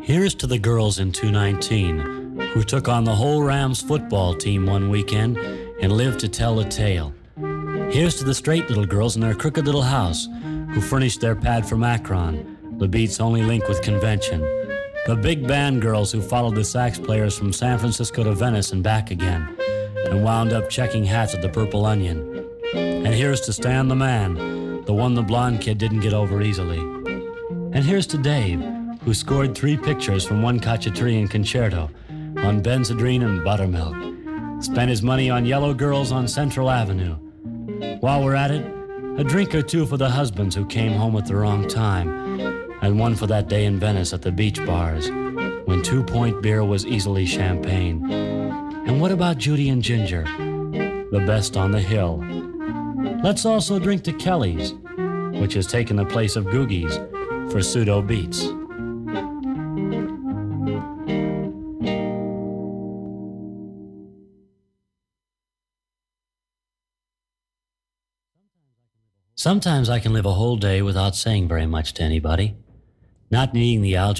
Here's to the girls in 219 who took on the whole Rams football team one weekend and lived to tell the tale. Here's to the straight little girls in their crooked little house who furnished their pad for Macron, the beat's only link with convention. The big band girls who followed the sax players from San Francisco to Venice and back again and wound up checking hats at the Purple Onion. And here's to Stan the man, the one the blonde kid didn't get over easily. And here's to Dave, who scored 3 pictures from one Cacciatorian concerto on Benzedrine and buttermilk. Spent his money on yellow girls on Central Avenue. While we're at it, a drink or two for the husbands who came home at the wrong time, and one for that day in Venice at the beach bars, when 2-point beer was easily champagne. And what about Judy and Ginger, the best on the hill? Let's also drink to Kelly's, which has taken the place of Googie's for pseudo beats. Sometimes I can live a whole day without saying very much to anybody, not needing the algebra